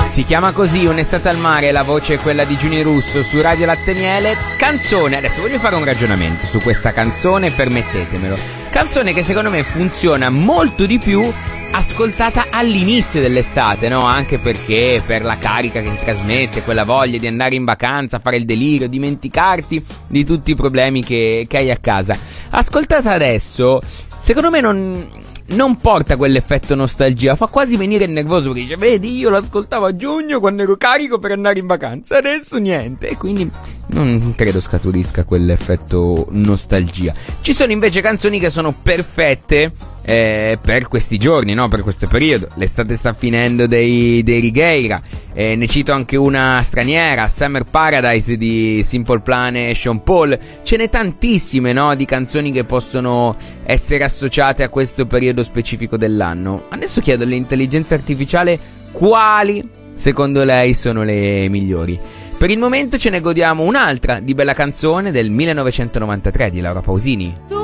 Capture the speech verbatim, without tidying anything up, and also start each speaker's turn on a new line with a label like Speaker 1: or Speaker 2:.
Speaker 1: Si chiama così, Un'estate al mare, la voce è quella di Giuni Russo su Radio Latte Miele. Canzone, adesso voglio fare un ragionamento su questa canzone, permettetemelo. Canzone che secondo me funziona molto di più ascoltata all'inizio dell'estate, no? Anche perché per la carica che ti trasmette, quella voglia di andare in vacanza, fare il delirio, dimenticarti di tutti i problemi che, che hai a casa. Ascoltata adesso, secondo me non... non porta quell'effetto nostalgia, fa quasi venire il nervoso perché dice: vedi, io l'ascoltavo a giugno quando ero carico per andare in vacanza, adesso niente. E quindi non credo scaturisca quell'effetto nostalgia. Ci sono invece canzoni che sono perfette eh, per questi giorni, no? Per questo periodo. L'estate sta finendo dei, dei Righeira, eh, ne cito anche una straniera, Summer Paradise di Simple Plan e Sean Paul. Ce n'è tantissime, no? Di canzoni che possono essere associate a questo periodo specifico dell'anno. Adesso chiedo all'intelligenza artificiale quali secondo lei sono le migliori. Per il momento ce ne godiamo un'altra di bella canzone del millenovecentonovantatré di Laura Pausini.